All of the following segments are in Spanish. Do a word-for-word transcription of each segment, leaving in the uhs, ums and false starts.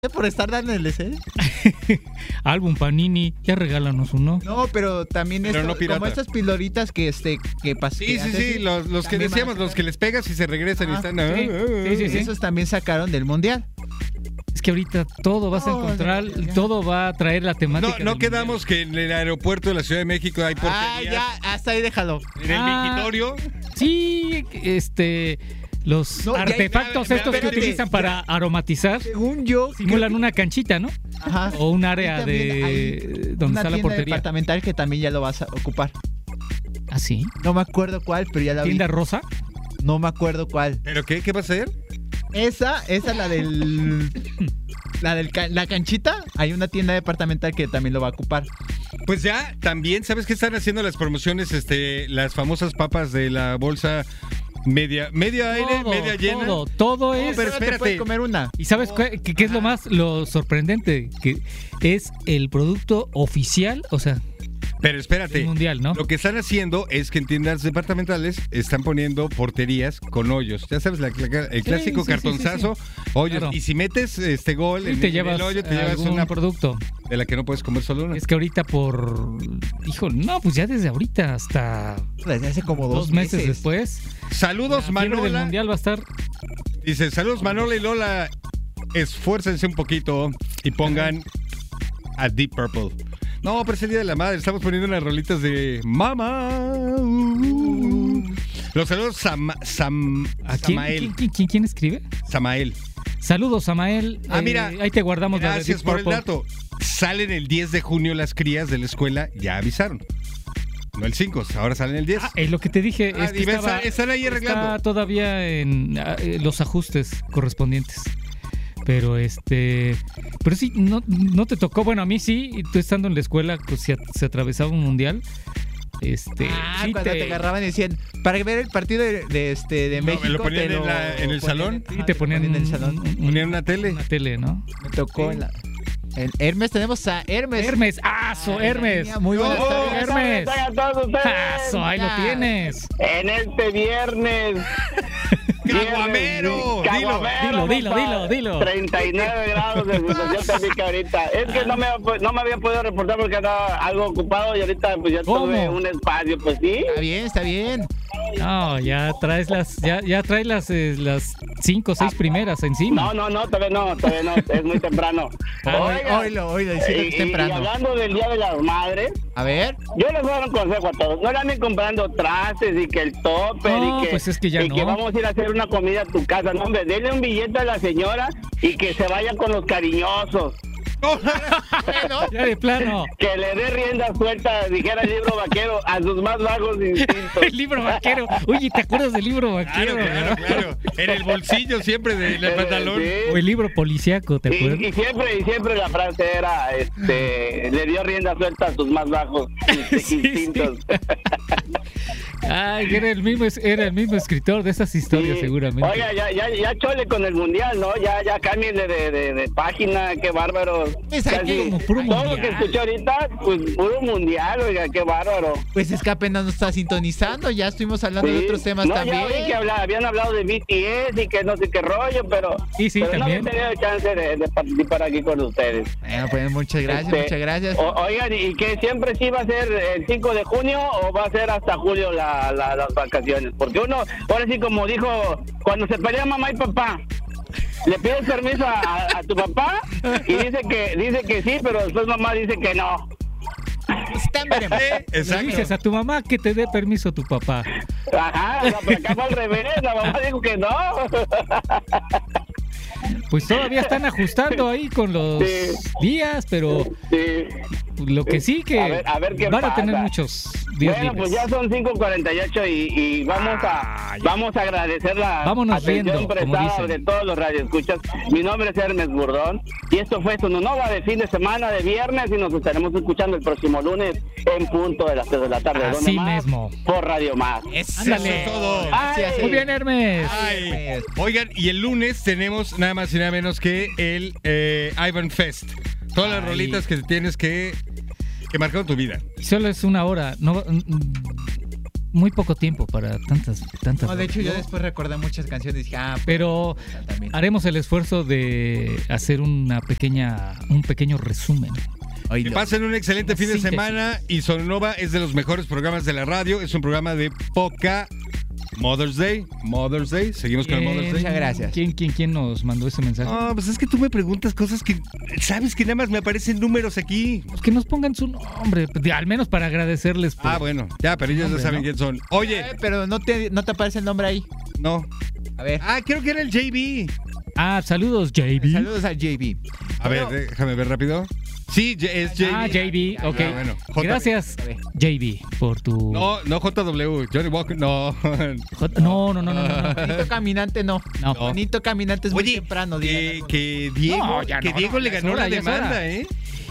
por estar dándoles, ¿eh? Álbum Panini, ya regálanos uno. No, pero también Pero esto, no pirata. como estas pildoritas que este que pas- Sí, que sí, antes sí, los, los que también decíamos, van a los que les pegas y se regresan y Ah, están... sí. ah, ah, ah. Sí, sí, sí. Esos también sacaron del mundial. Es que ahorita todo vas a No, encontrar, ya, ya. todo va a traer la temática. No, no del quedamos que en el aeropuerto de la Ciudad de México hay Ah, porquerías. ya, hasta ahí déjalo. En el Ah. mingitorio. mundial. Sí, este, los No, ya, artefactos espérate, estos que espérate, utilizan ya. para aromatizar Según yo, simulan una canchita, ¿no? ajá. O un área Y también de hay donde una está la tienda portería. departamental que también ya lo vas a ocupar. ¿Ah, sí? No me acuerdo cuál, pero ya la vi. ¿Tienda rosa? No me acuerdo cuál. ¿Pero qué? ¿Qué va a hacer? Esa, esa la del la del ca- la canchita, hay una tienda departamental que también lo va a ocupar. Pues ya, también, ¿sabes qué están haciendo las promociones? Este, las famosas papas de la bolsa media, media aire, Todo, media llena. todo, todo No, es... pero Solo te espérate. puedes comer una. ¿Y sabes qué, qué- qué es lo más lo sorprendente? Que es el producto oficial, o sea, Pero espérate. del mundial, ¿no? Lo que están haciendo es que en tiendas departamentales están poniendo porterías con hoyos. Ya sabes, la- la- el clásico sí, sí, cartonzazo, hoyos. Claro. Y si metes este gol Y en, te en llevas el hoyo, te llevas algún una producto. de la que no puedes comer solo una. Es que ahorita por... Hijo, no, pues ya desde ahorita hasta Desde hace como dos, dos meses, después. Saludos, La fiebre del Manola. mundial va a estar... Dice, saludos, Manola y Lola. Esfuércense un poquito y pongan a Deep Purple. No, pero es el Día de la Madre. Estamos poniendo unas rolitas de Mamá. Uh. Los saludos, Sam, Sam, ¿A quién, Samael. quién, quién- quién- quién escribe? Samael. Saludos, Samael. Ah, Eh, mira. ahí te guardamos la de Gracias Deep por el Purple. dato. Salen el diez de junio las crías de la escuela. Ya avisaron. No el cinco, ahora salen el diez. Ah, es lo que te dije. Ah, es que y ves, estaba- están ahí arreglando. Está todavía en ah, eh, los ajustes correspondientes. Pero este. Pero sí, no, no te tocó. Bueno, a mí sí, y tú estando en la escuela, pues se, se atravesaba un mundial. Este. Ah, sí cuando te... te- agarraban y decían, para ver el partido de, de este de No, México. ¿lo ponían te en la- en el ponían- salón? Sí, ajá, te lo ponían en el un- salón. un- un- Ponían una tele. Una tele, ¿no? Me tocó Sí. en la. En Hermes tenemos a Hermes. Hermes, ¡aso, Ay, Hermes! niña, muy buenas ¡Oh, tardes. Hermes! a todos ustedes. ¡Aso, ahí lo Ya. tienes! En este viernes. ¡Caguamero! Viernes, Dilo. caguamero, Dilo, dilo, papá. dilo, dilo. treinta y nueve grados de sensación térmica ahorita. Es que no me, no me había podido reportar porque andaba algo ocupado y ahorita pues ya ¿Cómo? tuve un espacio, pues sí. Está bien, está bien. No, ya traes las, ya, ya traes las, eh, las cinco o seis primeras encima. No, no, no, todavía no, todavía no, es muy temprano. Hoy, Oiga, oílo, oílo, diciendo que es y, y temprano. hablando del Día de las Madres, A ver. yo les voy a dar un consejo a todos. No le anden comprando trastes y que el topper No, y que, pues es que ya y no. que vamos a ir a hacer una comida a tu casa. No, hombre, denle un billete a la señora y que se vaya con los cariñosos. Ya de plano. Que le dé rienda suelta, dijera el libro vaquero, a sus más bajos instintos. El libro vaquero. Oye, ¿te acuerdas del libro vaquero? Claro, claro, claro. En el bolsillo siempre del Eh, pantalón. sí. O el libro policíaco, ¿te acuerdas? Y, y siempre, y siempre la frase era, este, le dio rienda suelta a sus más bajos Sí, instintos. Ay, era el mismo, era el mismo escritor de esas historias, Sí. seguramente. Oiga, ya, ya, ya chole con el mundial, ¿no? Ya, ya cámbienle de, de, de página, qué bárbaro. Pues aquí, como puro todo lo mundial. que escuché ahorita, pues puro mundial, oiga, qué bárbaro. Pues es que apenas nos está sintonizando. Ya estuvimos hablando de Sí. otros temas no, también. ya oí que habla- habían hablado de B T S y que no sé qué rollo, pero, Sí, sí, pero no también. había tenido chance de, de participar aquí con ustedes. Bueno, pues muchas gracias, Este, muchas gracias. o- oigan, ¿y que siempre sí va a ser el cinco de junio o va a ser hasta julio la, la- las vacaciones? Porque uno, ahora sí como dijo, cuando se pelea mamá y papá, le pides permiso a, a- a tu papá y dice que dice que sí, pero después mamá dice que no. Pues están veremos. Eh, Le Exacto. dices a tu mamá que te dé permiso tu papá. Ajá, no, pero acá fue al revés, la mamá dijo que no. Pues todavía están ajustando ahí con los Sí. días, pero Sí. lo que sí que A ver- a ver qué van a pasa. tener muchos días Bueno, libres. pues ya son cinco cuarenta y ocho y, y vamos Ah, a ya. vamos a agradecer la Vámonos atención riendo, como prestada dicen. de todos los radioescuchas. Mi nombre es Hermes Burdón y esto fue Sononova de fin de semana de viernes y nos estaremos escuchando el próximo lunes en punto de las tres de la tarde. Así ¿Dónde más? mismo. Por Radio Más. Eso Ándale. es todo. Ay. Así, así. Muy bien, Hermes. Ay. Oigan, y el lunes tenemos nada más y nada menos que el eh, Ivan Fest. Todas las Ay. rolitas que tienes que, que marcaron tu vida. Solo es una hora. No, muy poco tiempo para tantas, tantas. No, de hecho, yo rolas. después recordé muchas canciones y dije, ah, pues, Pero también. haremos el esfuerzo de hacer una pequeña, un pequeño resumen. Oye, Que lo- pasen un excelente Una fin de síntesis. semana y Sonora es de los mejores programas de la radio. Es un programa de poca Mother's Day. Mother's Day. Seguimos con el Mother's Day. Muchas gracias. ¿Quién, quién, quién nos mandó ese mensaje? Ah, pues es que tú me preguntas cosas que sabes que nada más me aparecen números aquí. Pues que nos pongan su nombre, pues, de- al menos para agradecerles. por- Ah, bueno, ya, pero ellos ya Nombre, saben ¿no? quién son. Oye, Eh, pero no te, no te aparece el nombre ahí. no. A ver. Ah, creo que era el J B. Ah, saludos, J B. Saludos al J B. A ver, déjame ver rápido. Sí, J- es J B. Ah, J B, ok. Ah, bueno. J- Gracias, J B, por tu... No, no J W. Johnny Walker, no. J- No, no, no, no, no. no. Bonito caminante no. No. Bonito caminante es muy Oye, temprano. que, digan algunos. que Diego, No, ya que no, Diego no, le ya es ganó hora, la ya es hora. demanda, ¿eh?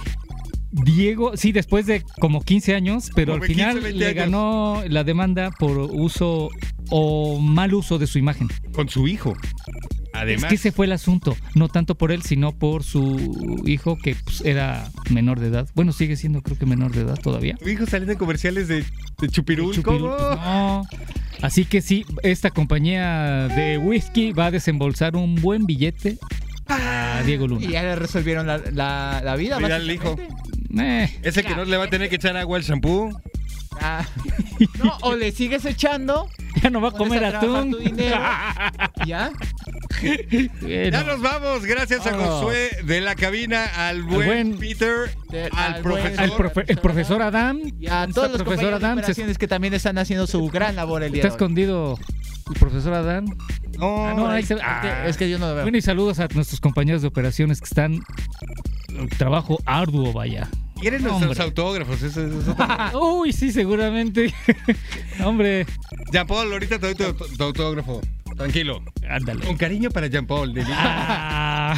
Diego, sí, después de como quince años, pero Como al final quince, veinte le años. ganó la demanda por uso o mal uso de su imagen. Con su hijo. Además, Es que ese fue el asunto, no tanto por él, sino por su hijo que pues, era menor de edad. Bueno, sigue siendo creo que menor de edad todavía. tu hijo sale de comerciales de, de Chupirul. Chupirul, ¿Cómo? pues, no. Así que sí, esta compañía de whisky va a desembolsar un buen billete a Diego Y Luna. ya le resolvieron la, la, la vida. Cuidar al hijo. básicamente. Eh, Ese que no le va a tener que echar agua al shampoo. Ah. No, o le sigues echando. ya no va a pones comer a trabajar atún. tu dinero. ¿Ya? Bueno. Ya nos vamos. Gracias a Vámonos. Josué de la cabina, al buen, buen- Peter, De- al, al profesor. buen- Al profe- el profesor Adam. Y a ¿Dónde todos está los el profesor compañeros de Adam? Se operaciones que también están haciendo su gran labor el día está de hoy. escondido el profesor Adán. No, Ah, no, ahí se- Es que- ah. Es que yo no lo veo. Bueno, y saludos a nuestros compañeros de operaciones que están un trabajo arduo, vaya. quieren No, nuestros hombre. autógrafos. Eso, eso es otra- Uy, sí, seguramente. Hombre, Jean Paul, ahorita te doy tu, tu- tu autógrafo. Tranquilo. ándale. Con cariño para Jean Paul. de- Ah.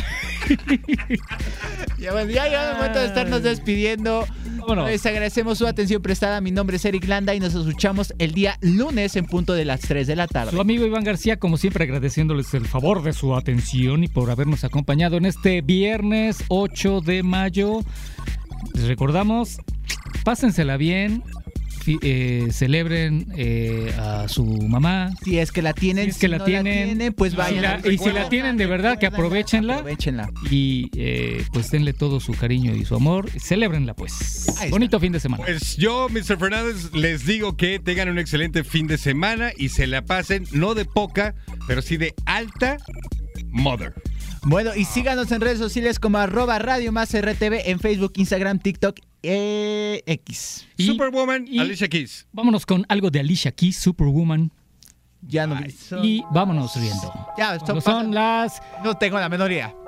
Ya, bueno, ya llegó el momento de estarnos despidiendo. Vámonos. Les agradecemos su atención prestada. Mi nombre es Eric Landa y nos escuchamos el día lunes en punto de las tres de la tarde. Su amigo Iván García, como siempre, agradeciéndoles el favor de su atención y por habernos acompañado en este viernes ocho de mayo. Les recordamos, pásensela bien, fi- eh, celebren eh, a su mamá. Si es que la tienen, Si es que la no tienen, pues y vayan. si la- y si la tienen de verdad, que aprovechenla. Aprovechenla. Y eh, pues denle todo su cariño y su amor. Celébrenla, pues. Ahí está. Bonito fin de semana. Pues yo, mister Fernández, les digo que tengan un excelente fin de semana y se la pasen, no de poca, pero sí de alta mother. Bueno, y síganos en redes sociales como arroba Radio Más R T V en Facebook, Instagram, TikTok, eh, X. Y- Superwoman, y- Alicia Keys. Vámonos con algo de Alicia Keys, Superwoman. Ya no, Y vámonos riendo. ya, esto Cuando pasa- son las no tengo la menor idea.